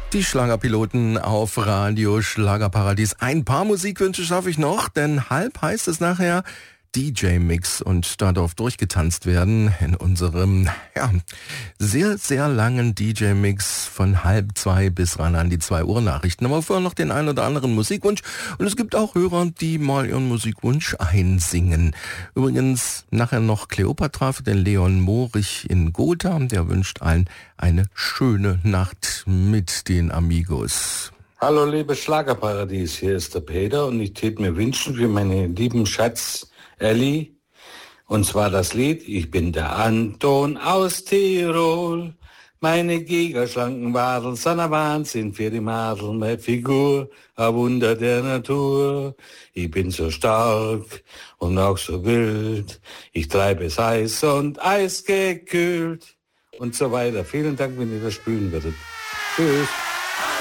Die Schlagerpiloten auf Radio Schlagerparadies. Ein paar Musikwünsche schaffe ich noch, denn halb heißt es nachher DJ-Mix und da darf durchgetanzt werden in unserem sehr, sehr langen DJ-Mix von 1:30 bis ran an die 2 Uhr Nachrichten. Aber vorher noch den einen oder anderen Musikwunsch und es gibt auch Hörer, die mal ihren Musikwunsch einsingen. Übrigens nachher noch Kleopatra für den Leon Morich in Gotha, der wünscht allen eine schöne Nacht mit den Amigos. Hallo liebes Schlagerparadies, hier ist der Peter und ich tät mir wünschen für meinen lieben Schatz Elli, und zwar das Lied Ich bin der Anton aus Tirol. Meine gigaschlanken Wadel sind ein Wahnsinn für die Madel, meine Figur, ein Wunder der Natur. Ich bin so stark und auch so wild, ich treibe es heiß und eisgekühlt und so weiter. Vielen Dank, wenn ihr das spülen würdet. Tschüss.